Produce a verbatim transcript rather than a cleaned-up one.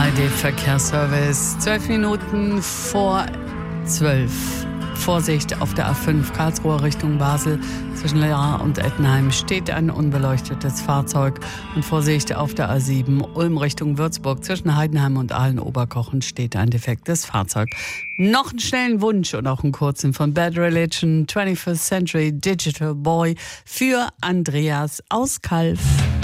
A R D-Verkehrsservice. Zwölf Minuten vor zwölf. Vorsicht auf der A fünf Karlsruhe Richtung Basel. Zwischen Lehrer und Ettenheim steht ein unbeleuchtetes Fahrzeug. Und Vorsicht auf der A sieben Ulm Richtung Würzburg. Zwischen Heidenheim und Aalen-Oberkochen steht ein defektes Fahrzeug. Noch einen schnellen Wunsch und auch einen kurzen von Bad Religion, twenty-first Century Digital Boy für Andreas aus Kalf.